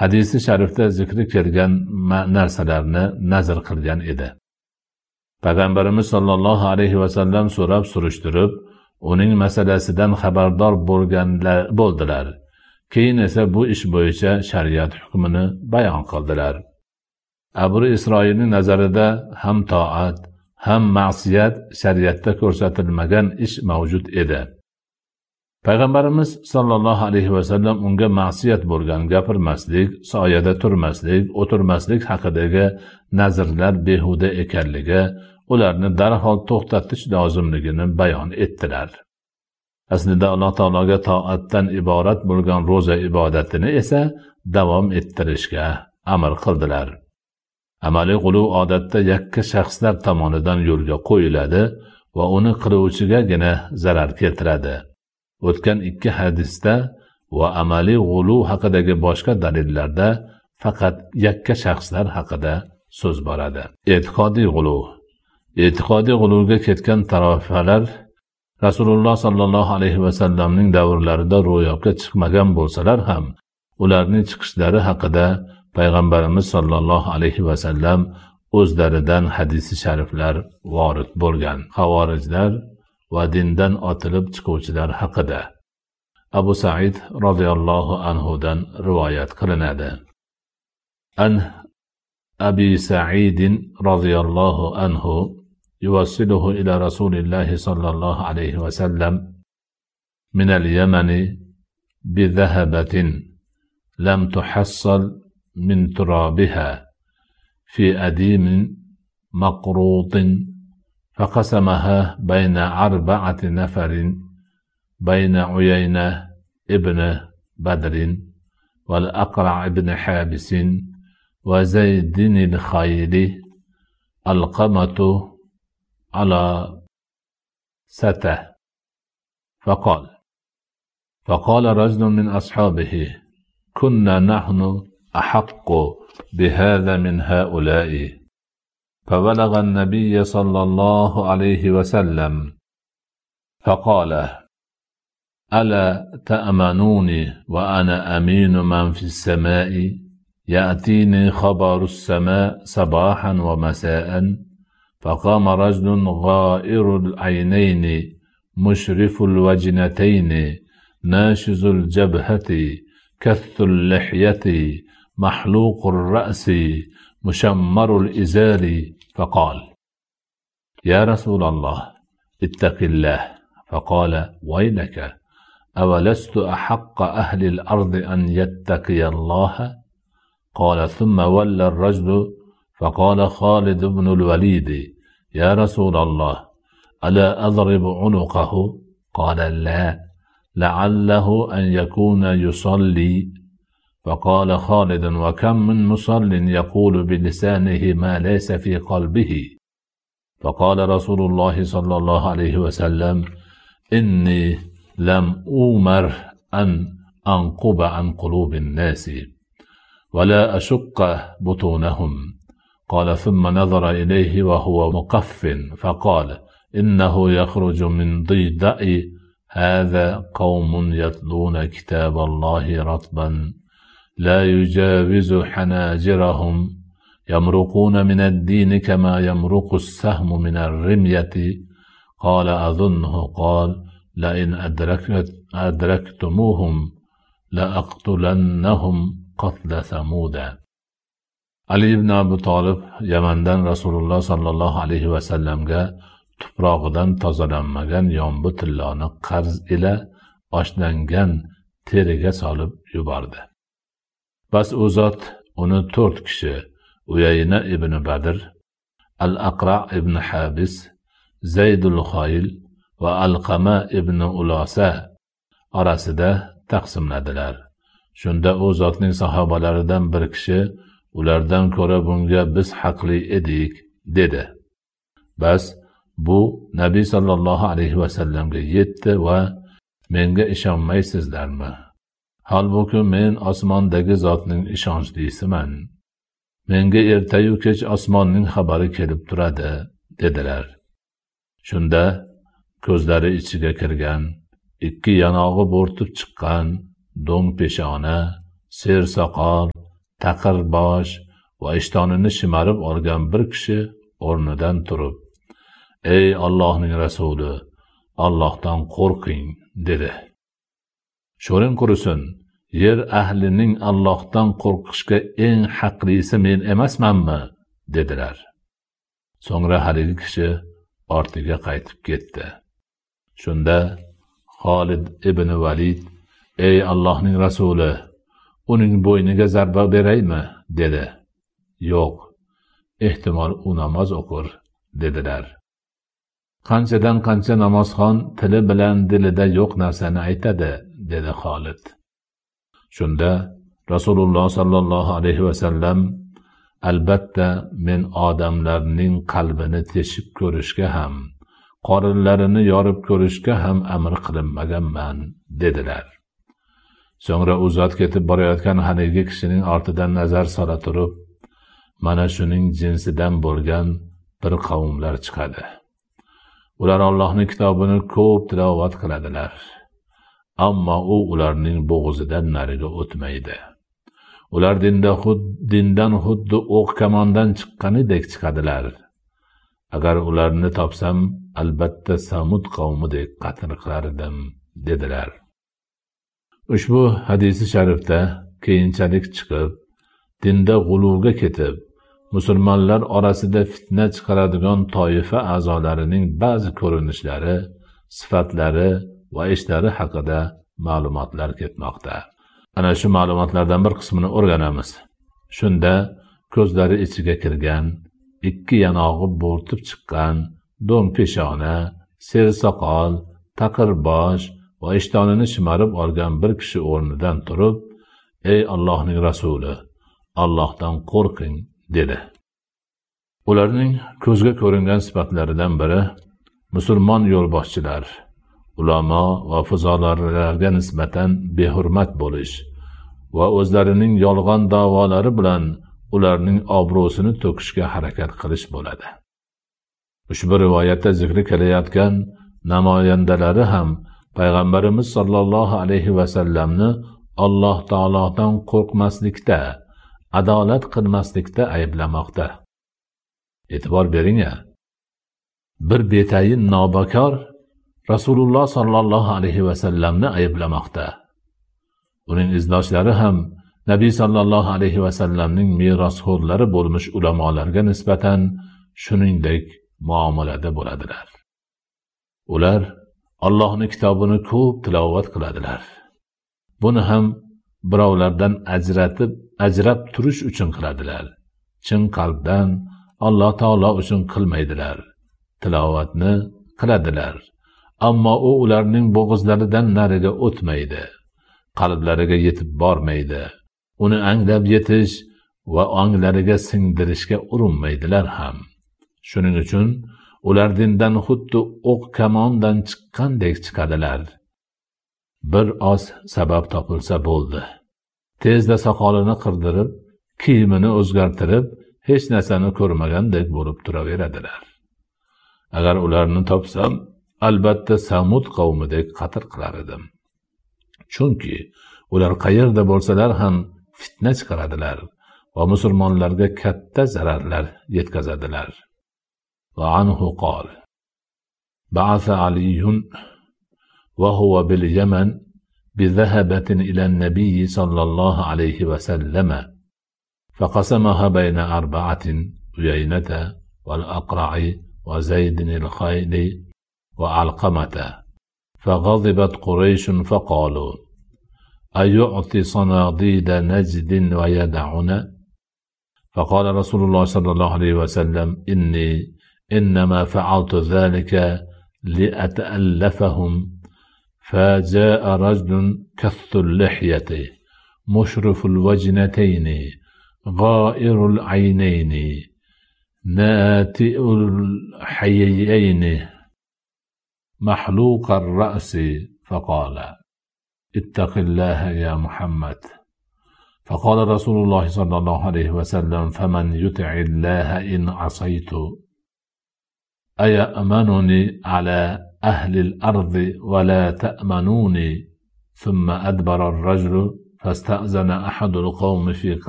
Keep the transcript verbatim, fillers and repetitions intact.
hadisi sharifda zikri kelgan narsalarni nazr qilgan edi. Payg'ambarimiz sollallohu alayhi vasallam so'rab surishtirib, uning masalasidan xabardor bo'lganlar bo'ldilar. Keyin esa bu ish bo'yicha shariat hukmini bayon qildilar. Abu Isroilning nazarida ham toat, ham ma'siyat shariatda ko'rsatilmagan ish mavjud edi. Payg'ambarimiz sollallohu alayhi vasallam unga ma'siyat bo'lgan gapirmaslik, soyada turmaslik, o'tirmaslik haqidagi nazrlar behuda ekanligi, ularni darhol to'xtatish lozimligini bayon etdilar. Aslida Alloh taologa toatdan iborat bo'lgan ro'za ibodatini esa davom ettirishga amr qildilar. Amaliy quluv odatda yakka shaxslar tomonidan yo'lga qo'yiladi va uni qiluvchigagina zarar keltiradi. O'tgan ikki hadisda va amaliy g'uluv haqidagi boshqa dalillarda faqat yakka shaxslar haqida so'z boradi. E'tiqodiy g'uluv. E'tiqodiy g'uluvga ketgan tarofalar Rasululloh sallallohu alayhi vasallamning davrlarida ro'yobga chiqmagan bo'lsalar ham, ularning chiqishlari haqida Payg'ambarimiz sollallohu alayhi vasallam o'zlaridan hadisi shariflar vorid bo'lgan. Xavorijlar va dindan otilib chiquvchilar haqida Abu Sa'id radhiyallohu anhu dan rivoyat qilinadi. An Abi Sa'id radhiyallohu anhu yuwassiluhu ila Rasulillah sallallahu alayhi vasallam min al-Yaman bi dhahabatin lam tuhassal min turabiha fi adim maqrut فقسمها بين أربعة نفر بين عيينة ابن بدر والأقرع ابن حابس وزيد الخيل القمة على سته فقال فقال رجل من أصحابه كنا نحن أحق بهذا من هؤلاء فبلغ النبي صلى الله عليه وسلم فقال ألا تأمنوني وأنا أمين من في السماء يأتيني خبر السماء صباحا ومساء فقام رجل غائر العينين مشرف الوجنتين ناشز الجبهة كث اللحية محلوق الرأس مشمر الإزار فقال يا رسول الله اتق الله فقال ويلك أولست أحق أهل الأرض أن يتقي الله قال ثم ولى الرجل فقال خالد بن الوليد يا رسول الله ألا أضرب عنقه قال لا لعله أن يكون يصلي فقال خالد وكم من مصل يقول بلسانه ما ليس في قلبه فقال رسول الله صلى الله عليه وسلم إني لم أؤمر أن أنقب عن قلوب الناس ولا أشق بطونهم قال ثم نظر إليه وهو مقف فقال إنه يخرج من ضيدأ هذا قوم يتلون كتاب الله رطبا لا يجاوز حناجرهم يمرقون من الدين كما يمرق السهم من الرمية قال أظنه قال لئن أدركت أدركتموهم لأقتلنهم قتل ثمود. Ali ibn Abi Talib Yamandan Rasululloh sallallohu alayhi vasallamga tuprog'idan tozalanmagan yombi tilloni qarz ila oshlangan teriga solib yubordi. Bas u zot uni to'rt kishi Uyayna ibn Badr, Al-Aqra ibn Habis, Zaydul Khayl va Alqama ibn Ulosa orasida taqsimladilar. Shunda u zotning sahobalaridan bir kishi ulardan ko'ra bunga biz haqli edik dedi. Bas bu Nabiy sallallohu alayhi vasallamga yetdi va menga ishonmaysizlarmi? Halbuki men osmondagi zotning ishonchlisiman. Menga ertayu kech osmonning xabari kelib turadi dedilar. Shunda ko'zlari ichiga kirgan, ikki yanog'i bo'rtib chiqqan, do'ng peshona, ser soqol, taqir bosh va ishtonini shimarib olgan bir kishi o'rnidan turib, ey Allohning rasuli, Allohdan qo'rqing, dedi. Sho'ring qurisin, yer ahlining Allohdan qo'rqishga eng haqlisi men emasmanmi, dedilar. So'ngra haligi kishi ortiga qaytib ketdi. Shunda Xolid ibn Valid, ey Allohning rasuli, uning bo'yniga zarba beraymi, dedi. Yo'q, ehtimol u namoz o'qir, dedilar. Qanchadan qancha namozxon tili bilan dilida yo'q narsani aytadi, dedi Xolid. Shunda Rasululloh sallallohu alayhi vasallam, albatta men odamlarning qalbini teshib ko'rishga ham, qorinlarini yorib ko'rishga ham amr qilinmaganman, dedilar. So'ngra u zot ketib borayotgan haligi kishining ortidan nazar sola turib, mana shuning jinsidan bo'lgan bir qavmlar chiqadi. Ular Allohning kitobini ko'p tilovat qiladilar, ammo u ularning bo'g'zidan nariga o'tmaydi. Ular dinda xud dindan xuddi o'q kamondan chiqqanidek chiqadilar. Agar ularni topsam, albatta Samud qavmidek qatl qilardim, dedilar. Ushbu hadisi sharifda keyinchalik chiqib, dinda g'uluvga ketib, musulmonlar orasida fitna chiqaradigan toifa a'zolarining ba'zi ko'rinishlari, sifatlari va ishlari haqida ma'lumotlar ketmoqda. Ana shu ma'lumotlardan bir qismini o'rganamiz. Shunda ko'zlari ichiga kirgan, ikki yanog'i bo'rtib chiqqan, do'ng peshona, ser soqol, taqir bosh va ishtonini shimarib olgan bir kishi o'rnidan turib, ey Allohning rasuli, Allohdan qo'rqing, dedi. Ularning ko'zga ko'ringan sifatlaridan biri musulmon yo'lboshchilar, ulamo va fuzolarlarga nisbatan behurmat bo'lish va o'zlarining yolg'on da'volari bilan ularning obro'sini to'kishga harakat qilish bo'ladi. Ushbu rivoyatda zikri qilayotgan namoyandalari ham Payg'ambarimiz sollallohu alayhi va sallamni Alloh taolodan qo'rqmaslikda, adolat qilmaslikda ayblamoqda. E'tibor bering-a. Bir betayin nobakor Rasululloh sollallohu alayhi va sallamni ayblamoqda. Uning izdoshlari ham Nabiy sollallohu alayhi va sallamning merosxo'rlari bo'lmish ulamolarga nisbatan shuningdek muomalada bo'ladilar. Ular Allohning kitobini ko'p tilovat qiladilar. Buni ham birovlardan ajratib, ajrab turish uchun qiladilar. Chin qalbdan Alloh taolo uchun qilmaydilar. Tilovatni qiladilar, ammo u ularning bo'g'izlaridan nariga o'tmaydi, qalblariga yetib bormaydi. Uni anglab yetish va onglariga singdirishga urinmaydilar ham. Shuning uchun ular dindan xuddi o'q kamondan chiqqandek chiqadilar. Bir oz sabab topilsa bo'ldi. Tezda soqolini qirdirib, kiyimini o'zgartirib, hech narsani ko'rmagandek bo'lib turaveradilar. Agar ularni topsam, albatta Samud qavmidek qatl qilar edim. Chunki ular qayerda bo'lsalar ham fitna chiqaradilar va musulmonlarga katta zararlar yetkazadilar. Va anhu qol: Ba'atha Aliyun va huwa bil Yaman bi dhahabatin ila an-nabiy sallallohu alayhi va sallama faqasamaha bayna arba'atin Uyaynata wal Aqra'i wa Zayd al-Khayli wa Alqamata فغضبت قريش فقالوا أيعطي صناديد نجد ويدعنا فقال رسول الله صلى الله عليه وسلم إني إنما فعلت ذلك لأتألفهم فجاء رجل كث اللحية مشرف الوجنتين غائر العينين ناتئ الحيين محلوق الرأس فقال اتق الله يا محمد فقال رسول الله صلى الله عليه وسلم فمن يطع الله إن عصيت أيأمنني على أهل الأرض ولا تأمنوني ثم أدبر الرجل فاستأذن أحد القوم في